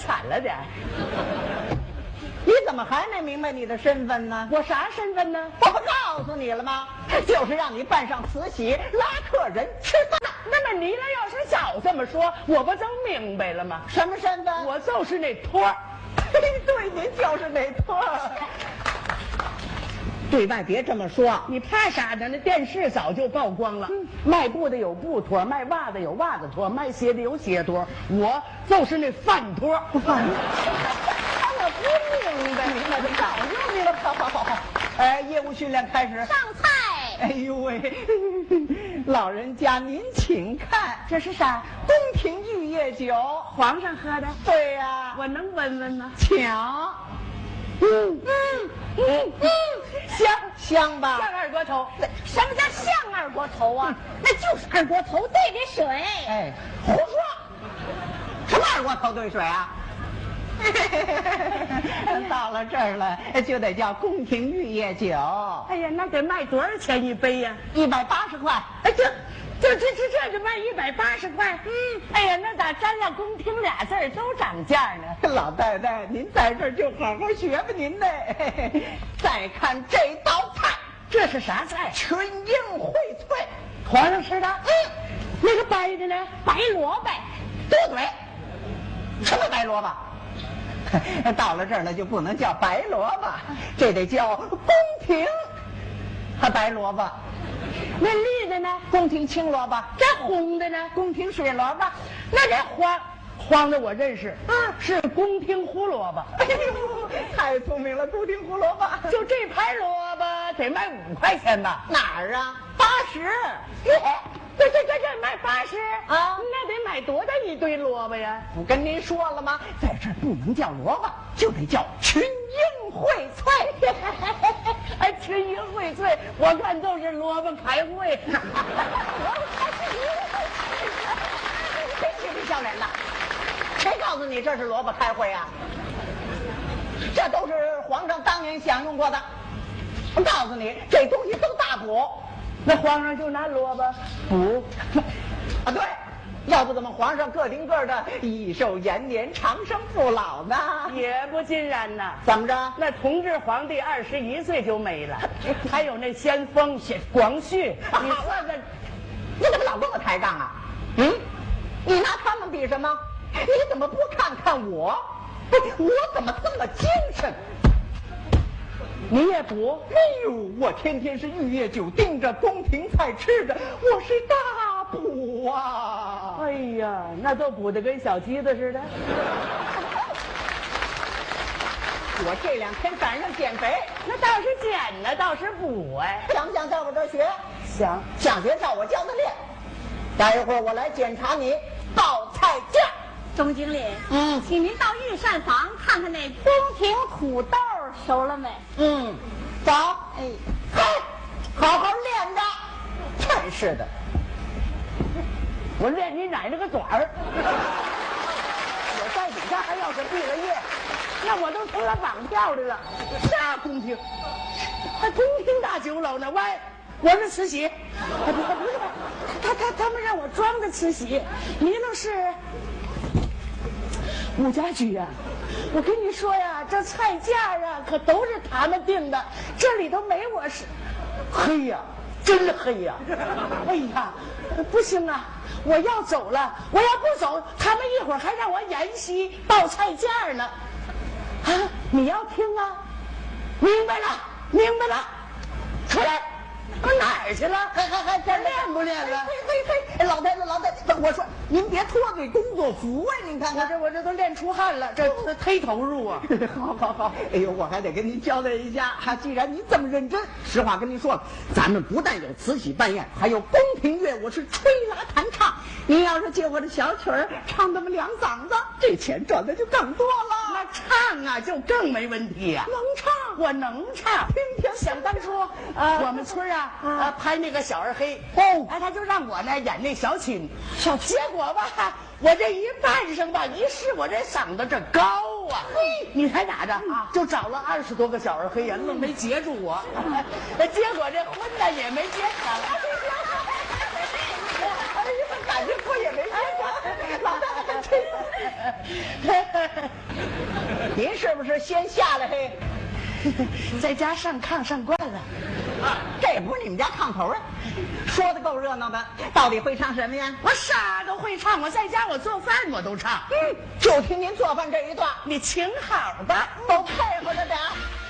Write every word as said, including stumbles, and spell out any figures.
惨了点。 你怎么还没明白你的身份呢？ 我啥身份呢？ 我不告诉你了吗？就是让你办上慈禧，拉客人吃饭。 那么你俩要是早这么说，我不就明白了吗？ 什么身份？ 我就是那托儿。 对，您就是那托儿。对外别这么说， 你怕啥呢？那电视早就曝光了。嗯、卖布的有布托，卖袜子有袜子托，卖鞋的有鞋托，我就是那饭托。 饭托。我不明白，明白就早就明白。好好好好，哎，业务训练开始。 上菜。 哎呦喂，老人家您请看， 这是啥？ 宫廷玉液酒， 皇上喝的。 对呀、啊， 我能闻闻吗？ 抢。 嗯嗯嗯嗯，香香吧？ 像二锅头。 什么叫像二锅头啊？那就是二锅头兑的水。 哎，胡说！什么二锅头兑水啊？到了这儿了，就得叫宫廷玉液酒。 哎呀，那得卖多少钱一杯呀？ 一百八十块。 哎，这这这这这就卖一百八十块。嗯，哎呀，那咋沾上宫廷俩字儿都涨价呢？ 老太太，您在这儿就好好学吧您呢。再看这道菜， 这是啥菜？ 群英荟萃， 皇上吃的。 嗯， 那个白的呢？ 白萝卜。 多嘴，什么白萝卜？到了这儿了就不能叫白萝卜，这得叫宫廷还白萝卜。 那绿的呢？ 宫廷青萝卜。 这红的呢？ 宫廷水萝卜。 那这黄黄的我认识，啊，是宫廷胡萝卜。 哎呦，太聪明了，宫廷胡萝卜。 就这盘萝卜得卖五块钱吧？ 哪儿啊？八十。 这这这这卖八十啊？ 那得买多大一堆萝卜呀？ 不跟您说了吗？在这儿不能叫萝卜，就得叫群英荟萃。 哎，群英荟萃，我看都是萝卜开会。 谁嬉皮笑脸的？谁告诉你这是萝卜开会啊？这都是皇上当年享用过的。我告诉你，这东西都大补。 那皇上就拿萝卜补啊？对，要不怎么皇上个顶个的益寿延年、长生不老呢？ 也不尽然呐。 怎么着？ 那同治皇帝二十一岁就没了，还有那先锋广旭，你算算， 你怎么老跟我抬杠啊？嗯，你拿他们比什么？你怎么不看看我？我怎么这么精神？ 你也补？ 哎呦，我天天是玉液酒盯着，宫廷菜吃着，我是大补啊！ 哎呀，那都补得跟小鸡子似的。 我这两天赶上减肥， 那倒是减呢，倒是补哎。 想不想在我这儿学？ 想， 想学照我教的练。待一会儿我来检查你报菜价。 钟经理， 嗯， 请您到御膳房看看那宫廷土豆熟了没？ 嗯，走。哎，嘿，好好练着。真是的， 我练你奶奶个爪儿！我在底下还要是毕了业，那我都成了绑票的了。啥宫廷？还宫廷大酒楼呢？喂，我是慈禧。哎，不是不是，他他他们让我装的慈禧，你那是。武家驹呀，我跟你说呀，这菜价啊可都是他们定的，这里头没我是。黑呀，真黑呀！哎呀，不行啊，我要走了，我要不走，他们一会儿还让我演戏报菜价呢。啊，你要听啊？明白了，明白了，出来。我哪儿去了？ 还还还这练不练了？嘿嘿嘿！老太太，老太太，我说您别脱嘴工作服啊！您看看， 我这我这都练出汗了，这这忒投入啊！ 好好好，哎呦，我还得跟您交代一下哈，既然您这么认真，实话跟您说了，咱们不但有慈禧办宴，还有宫廷乐，我是吹拉弹唱。您要是借我的小曲儿唱那么两嗓子，这钱赚的就更多了。 那唱啊，就更没问题呀、啊， 能唱， 我能唱。 听听， 想当初，呃，我们村啊。啊，拍那个小二黑哦，哎，他就让我呢演那小青，小结果吧，我这一扮上吧，一试我这嗓子这高啊，嘿，你猜咋着啊？就找了二十多个小二黑呀，愣没截住我，结果这婚呢也没结成。 哎呀，感觉我也没结成，老大还吹。 您是不是先下来嘿？ 在家上炕上惯了。 这不是你们家炕头啊？说的够热闹的，到底会唱什么呀？ 我啥都会唱，我在家我做饭我都唱。 嗯，就听您做饭这一段， 你请好吧， 都配合着点。